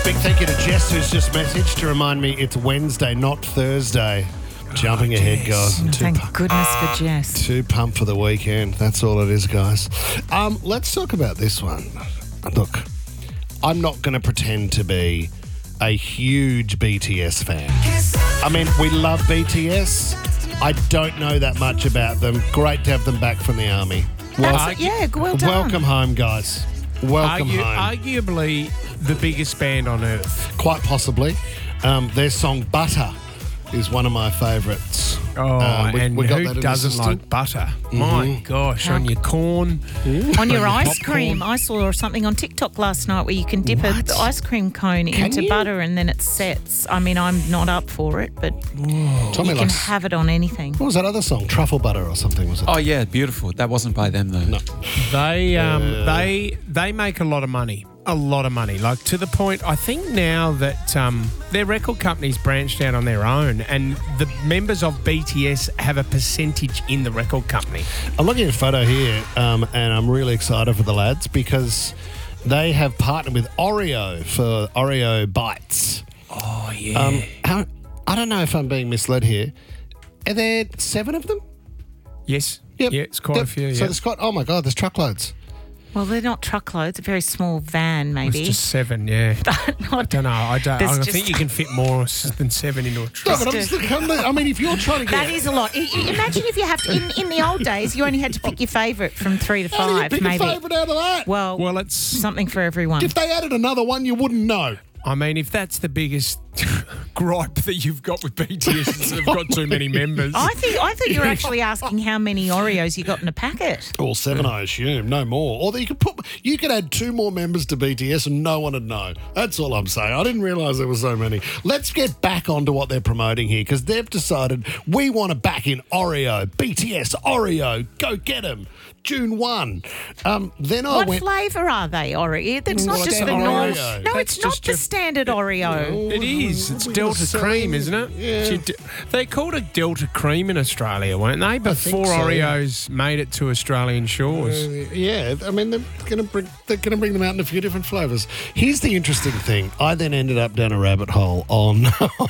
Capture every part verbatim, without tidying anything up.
Big thank you to Jess, who's just messaged to remind me it's Wednesday, not Thursday. Jumping oh, ahead, guys. Oh, too thank pu- goodness for Jess. Too pumped for the weekend. That's all it is, guys. Um, let's talk about this one. Look, I'm not going to pretend to be a huge B T S fan. I mean, we love B T S. I don't know that much about them. Great to have them back from the army. Well, That's, yeah, well done. welcome home, guys. Welcome Argu- home. Arguably the biggest band on earth. Quite possibly. Um, their song Butter is one of my favourites. Oh, Uh, we- and we got who that in the doesn't system. like butter? My gosh, How- on your corn. On your On ice popcorn. cream, I saw something on TikTok last night where you can dip What? a ice cream cone Can into you? butter and then it sets. I mean, I'm not up for it, but Tommy you can likes, have it on anything. what was that other song? Truffle Butter or something, was it? Oh yeah, beautiful. That wasn't by them though. No. They um Uh. they they make a lot of money. A lot of money. Like to the point I think now that um their record company's branched out on their own and the members of B T S have a percentage in the record company. I'm looking at a photo here, um, and I'm really excited for the lads because they have partnered with Oreo for Oreo Bites. Oh yeah. Um, how, I don't know if I'm being misled here. Are there seven of them? yes. Yep. Yeah, it's quite Yep. a few. So Yeah. there's quite, oh my God, there's truckloads. Well, they're not truckloads, a very small van, It's maybe. just seven, yeah. Not- Don't know. I don't. There's I just- think you can fit more s- than seven into a No, truck. but I'm just looking, I'm li- I mean, if you're trying to get... That is a lot. I- I- Imagine if you have to, in, in the old days, you only had to pick your favourite from three to How do you five, pick maybe. a favourite out of that? Well, Well, it's. something for everyone. If they added another one, you wouldn't know. I mean, if that's the biggest gripe that you've got with B T S, is they've got too many members. I think I thought you were actually asking how many Oreos you got in a packet. Or seven, I assume, no more. Or you could put, you could add two more members to B T S and no one would know. That's all I'm saying. I didn't realise there were so many. Let's get back onto what they're promoting here because they've decided we want to back in Oreo, B T S, Oreo. Go get them. June first. Um, then I What went. flavour are they, Oreo? That's not Well, just the standard normal. Oreo. No, That's it's not just the a- standard Oreo. It is. It's we Delta were selling- Cream, isn't it? Yeah. She d- They called it Delta Cream in Australia, weren't they? Before so. Oreos made it to Australian shores. Uh, yeah, I mean they're going to bring they're going to bring them out in a few different flavours. Here's the interesting thing: I then ended up down a rabbit hole on,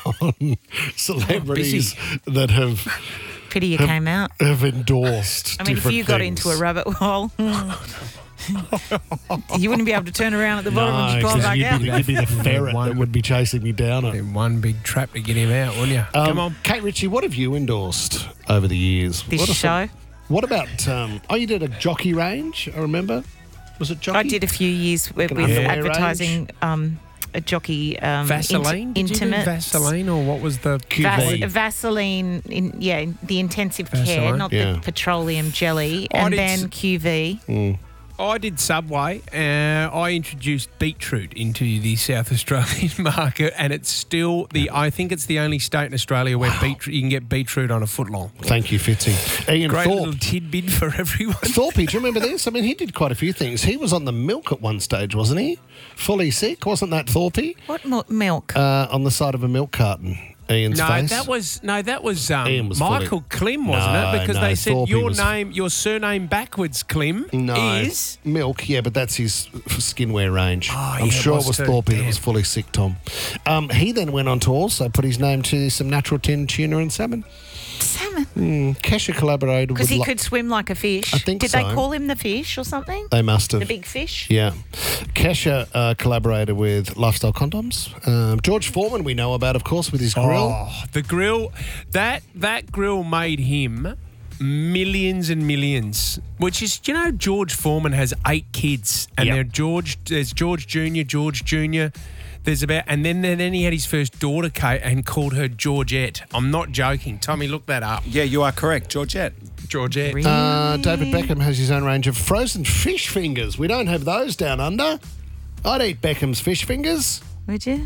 on celebrities that have Pity you came out. have endorsed. I mean, if different you got things. into a rabbit hole, you wouldn't be able to turn around at the bottom No, and you climb 'cause back you'd, out. be, you'd be the ferret One- that would be chasing me down it. In one big trap to get him out, wouldn't you? Um, Come on. Kate Ritchie, what have you endorsed over the years? This what are some- show? what about? Um, oh, you did a jockey range. I remember. Was it jockey? I did a few years with, Like an with underwear advertising um, a jockey um, Vaseline? int- Did you do intimate Vaseline or what was the Q V. Vas- Vaseline, in, yeah, the intensive care, Vaseline? not Yeah. the petroleum jelly, I and did then s- Q V. I did Subway. Uh, I introduced beetroot into the South Australian market, and it's still the. I think it's the only state in Australia where beetroot you can get beetroot on a footlong. Thank you, Fitzy. Ian Great Thorpe. little tidbit for everyone. Thorpe, do you remember this? I mean, he did quite a few things. He was on the milk at one stage, wasn't he? Fully sick, wasn't that Thorpe? What mo- milk? Uh, on the side of a milk carton. Ian's No, face. that was no, that was, um, Ian was Michael fully- Klim, wasn't No, it? Because no, they said Thorpe your was- name, your surname backwards, Klim, no is. milk. Yeah, but that's his f- skinwear range. Oh, I'm yeah, sure was it was too. Thorpe that Damn. was fully sick, Tom. Um, he then went on to also put his name to some natural tin tuna and salmon. Salmon. Mm, Kesha collaborated Because with. he Lo- could swim like a fish. I think Did so. they call him the fish or something? They must have. The big fish? Yeah. Kesha uh, collaborated with Lifestyle Condoms. Um, George Foreman, we know about, of course, with his grill. Oh, the grill. That that grill made him millions and millions. Which is, you know, George Foreman has eight kids, and Yep. they're George. There's George Junior, George Junior There's about, and then then he had his first daughter, Kate, and called her Georgette. I'm not joking. Tommy, look that up. Yeah, you are correct, Georgette. Georgette. Really? Uh, David Beckham has his own range of frozen fish fingers. We don't have those down under. I'd eat Beckham's fish fingers. Would you?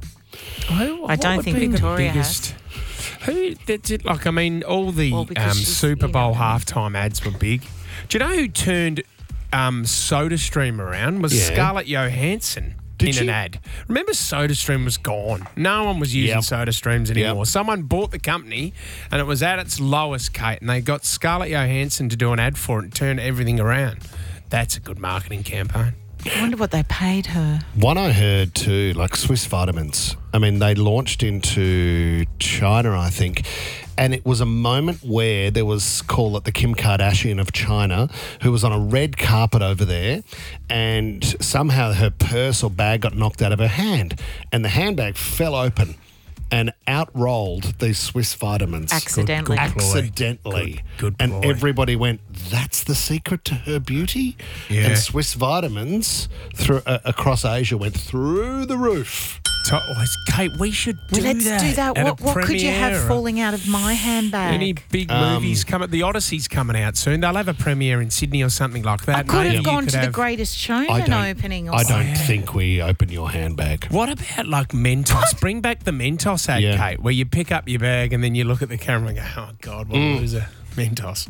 Who- I what don't would think be the Victoria biggest- Who that's it? Like, I mean, all the Well, because um, she's, Super you Bowl know. halftime ads were big. Do you know who turned um, SodaStream around? Was Yeah. Scarlett Johansson. Did in she? an ad. Remember SodaStream was gone. No one was using Yep. SodaStreams anymore. Yep. Someone bought the company and it was at its lowest, Kate, and they got Scarlett Johansson to do an ad for it and turn everything around. That's a good marketing campaign. I wonder what they paid her. One I heard too, like Swiss Vitamins. I mean, they launched into China, I think, and it was a moment where there was, call it the Kim Kardashian of China, who was on a red carpet over there, and somehow her purse or bag got knocked out of her hand, and the handbag fell open. And out rolled these Swiss Vitamins. Accidentally. Good- good ploy. Accidentally. Good- good and ploy. everybody went, that's the secret to her beauty? Yeah. And Swiss Vitamins through, uh, across Asia went through the roof. So, oh, Kate, we should do Well, let's that. do that. at a What, what could you have premiere. falling out of my handbag? Any big movies coming? The Odyssey's coming out soon. They'll have a premiere in Sydney or something like that. I could Maybe have you gone could to the have- Greatest I Showman don't, opening or I something. don't think we open your handbag. What about like Mentos? Bring back the Mentos ad, Yeah. Kate, where you pick up your bag and then you look at the camera and go, oh, God, what Mm. a loser. Mentos.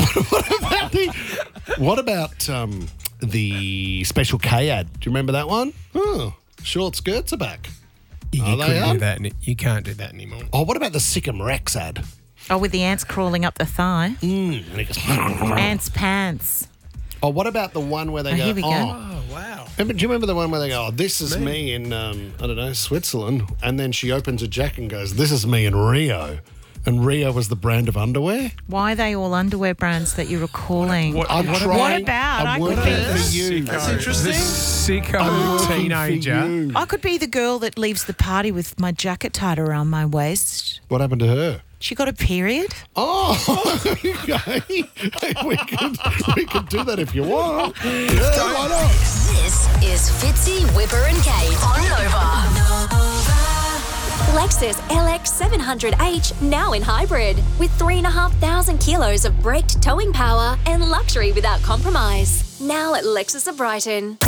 What about um, the Special K ad? Do you remember that one? Oh, short skirts are back. You, Are you they couldn't on? do that. any- You can't do that anymore. Oh, what about the Sikkim Rex ad? Oh, with the ants crawling up the thigh. Mm, and it goes, Ants pants. oh, what about the one where they Oh, go, here we go. oh, Oh, wow. remember, do you remember the one where they go, oh, this is me, in, um, I don't know, Switzerland? And then she opens a jacket and goes, this is me in Rio. And Rio was the brand of underwear? Why are they all underwear brands that you're recalling? What- I'm what trying, What about? I'm I could working be- for you. That's interesting. The sicko I'm working for teenager. you. I could be the girl that leaves the party with my jacket tied around my waist. What happened to her? She got a period. Oh, okay. we, could, we could do that if you want. Yeah, why not? This is Fitzy, Whipper and Kate on Nova. Lexus L X seven hundred H now in hybrid with three and a half thousand kilos of braked towing power and luxury without compromise. Now at Lexus of Brighton.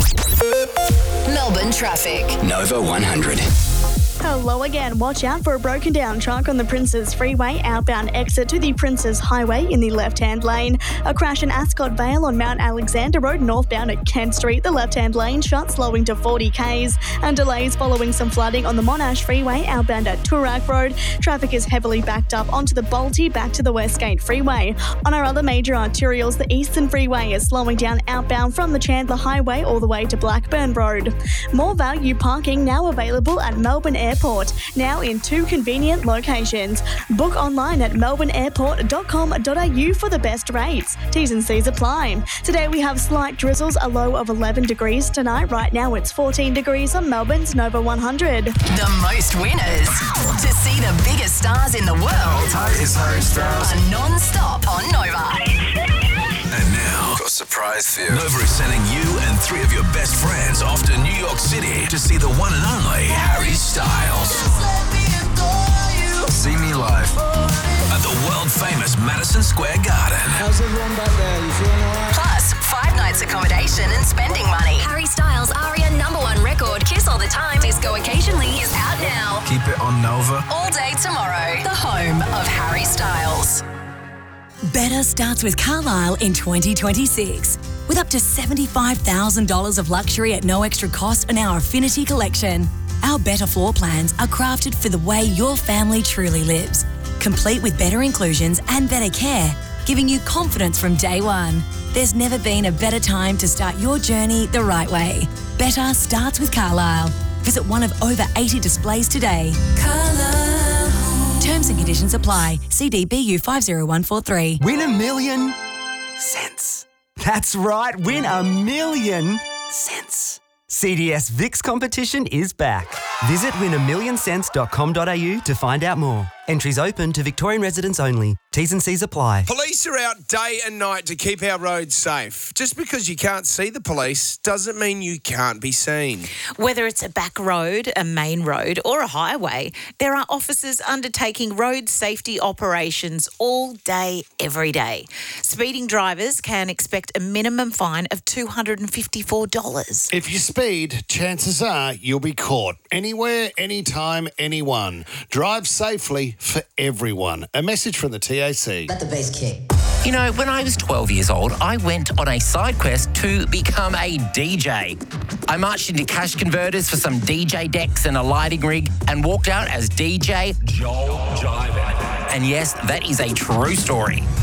Melbourne traffic. Nova one hundred. Hello again. Watch out for a broken down truck on the Princes Freeway outbound exit to the Princes Highway in the left-hand lane. A crash in Ascot Vale on Mount Alexander Road northbound at Kent Street. The left-hand lane shut, slowing to forty kays. And delays following some flooding on the Monash Freeway outbound at Toorak Road. Traffic is heavily backed up onto the Balti back to the Westgate Freeway. On our other major arterials, the Eastern Freeway is slowing down outbound from the Chandler Highway all the way to Blackburn Road. More value parking now available at Melbourne Airport, now in two convenient locations. Book online at melbourne airport dot com dot a u for the best rates. T's and C's apply. Today we have slight drizzles, a low of eleven degrees tonight. Right now it's fourteen degrees on Melbourne's Nova one hundred. The most winners. To see the biggest stars in the world It's Harry Styles. are non-stop on Nova. And now, got a surprise for you. Nova is sending you and three of your best friends off to New York City to see the one and only Harry Styles. See me live at the world-famous Madison Square Garden. How's everyone back there? You feeling all right? Plus, five nights accommodation and spending money. Harry Styles' Aria number one record, Kiss All the Time, Disco Occasionally, is out now. Keep it on Nova. All day tomorrow, the home of Harry Styles. Better starts with Carlisle in twenty twenty-six. With up to seventy-five thousand dollars of luxury at no extra cost in our Affinity collection. Our better floor plans are crafted for the way your family truly lives. Complete with better inclusions and better care, giving you confidence from day one. There's never been a better time to start your journey the right way. Better starts with Carlisle. Visit one of over eighty displays today. Carlisle. Terms and conditions apply. C D B U five zero one four three. Win a million cents. That's right, win a million cents. C D S Vix competition is back. Visit win a million cents dot com dot a u to find out more. Entries open to Victorian residents only. T's and C's apply. Police are out day and night to keep our roads safe. Just because you can't see the police doesn't mean you can't be seen. Whether it's a back road, a main road, or a highway, there are officers undertaking road safety operations all day, every day. Speeding drivers can expect a minimum fine of two hundred fifty-four dollars. If you speed, chances are you'll be caught. Anywhere, anytime, anyone. Drive safely for everyone. A message from the T A C. Let the bass kick. You know, when I was twelve years old, I went on a side quest to become a D J. I marched into cash converters for some D J decks and a lighting rig and walked out as D J Joel Jiven. And yes, that is a true story.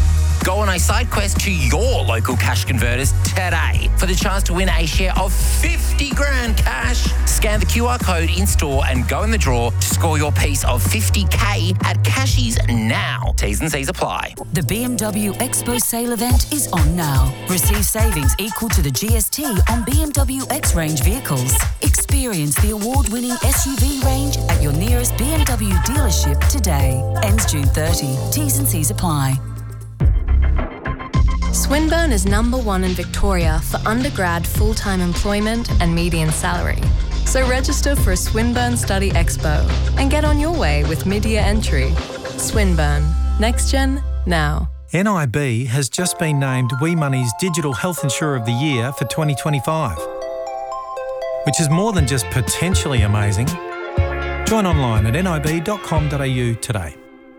Go on a side quest to your local Cash Converters today for the chance to win a share of fifty grand cash. Scan the Q R code in store and go in the draw to score your piece of fifty K at Cashies now. T's and C's apply. The B M W Expo sale event is on now. Receive savings equal to the G S T on B M W X-Range vehicles. Experience the award-winning S U V range at your nearest B M W dealership today. Ends June thirtieth. T's and C's apply. Swinburne is number one in Victoria for undergrad full-time employment and median salary. So register for a Swinburne Study Expo and get on your way with mid-year entry. Swinburne. Next Gen, now. N I B has just been named WeMoney's Digital Health Insurer of the Year for twenty twenty-five, which is more than just potentially amazing. Join online at n i b dot com dot a u today.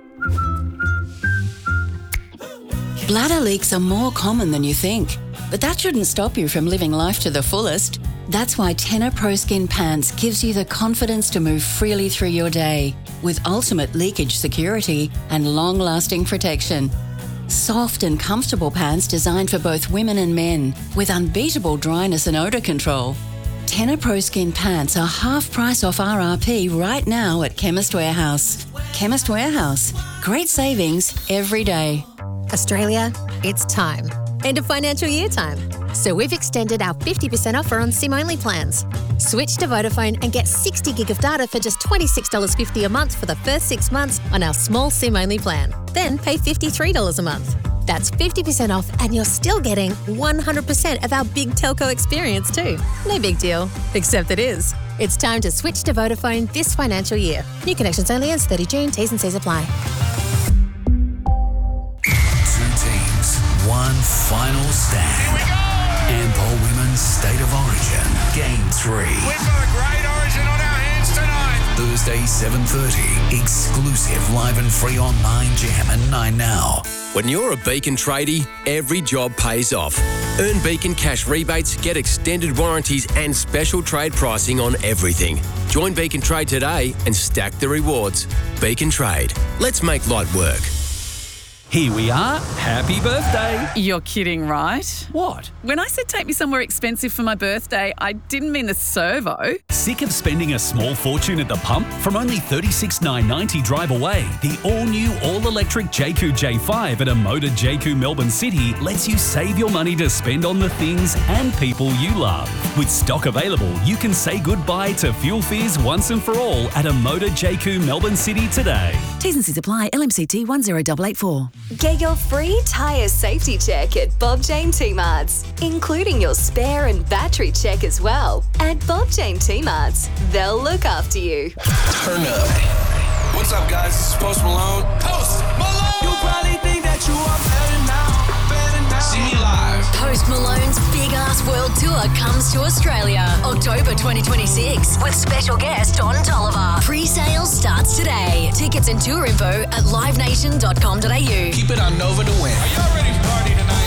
Bladder leaks are more common than you think, but that shouldn't stop you from living life to the fullest. That's why Tenor Pro Skin Pants gives you the confidence to move freely through your day with ultimate leakage security and long-lasting protection. Soft and comfortable pants designed for both women and men with unbeatable dryness and odour control. Tenor Pro Skin Pants are half price off R R P right now at Chemist Warehouse. Chemist Warehouse. Great savings every day. Australia, it's time. End of financial year time. So we've extended our fifty percent offer on SIM-only plans. Switch to Vodafone and get sixty gig of data for just twenty-six dollars fifty a month for the first six months on our small SIM-only plan. Then pay fifty-three dollars a month. That's fifty percent off and you're still getting one hundred percent of our big telco experience too. No big deal, except it is. It's time to switch to Vodafone this financial year. New connections only ends thirtieth of June. T's and C's apply. One final stand. Here we go! Ampol Women's State of Origin, Game three. We've got a great origin on our hands tonight. Thursday, seven thirty. Exclusive, live and free on nine Jam and nine Now. When you're a Beacon tradie, every job pays off. Earn Beacon cash rebates, get extended warranties and special trade pricing on everything. Join Beacon Trade today and stack the rewards. Beacon Trade. Let's make light work. Here we are. Happy birthday. You're kidding, right? What? When I said take me somewhere expensive for my birthday, I didn't mean the servo. Sick of spending a small fortune at the pump? From only thirty-six thousand nine hundred ninety drive away, the all-new, all-electric J Q J five at Emoda J Q Melbourne City lets you save your money to spend on the things and people you love. With stock available, you can say goodbye to fuel fears once and for all at Emoda J Q Melbourne City today. T's and C's apply. L M C T one zero eight eight four. Get your free tyre safety check at Bob Jane T-Marts, including your spare and battery check as well. At Bob Jane T-Marts, they'll look after you. Turn up. What's up, guys? This is Post Malone. Post Malone! You probably think that you are better now, better now. See me live. Post Malone's Big Ass World Tour comes to Australia, October twenty twenty-six, with special guest Don Tolliver. Pre-sale starts today. Tickets and tour info at live nation dot com dot a u. Keep it on Nova to win. Are y'all ready to party tonight?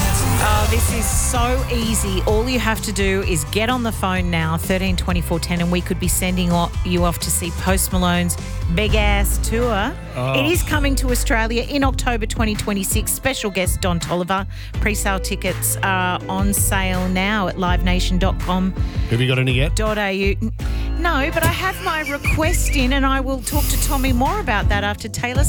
Oh, this is so easy. All you have to do is get on the phone now, thirteen twenty-four ten, and we could be sending you off to see Post Malone's Big Ass Tour. Oh. It is coming to Australia in October twenty twenty-six. Special guest Don Tolliver. Pre-sale tickets are on sale now at live nation dot com. Have you got any yet? .au. No, but I have my request in and I will talk to Tommy more about that after Taylor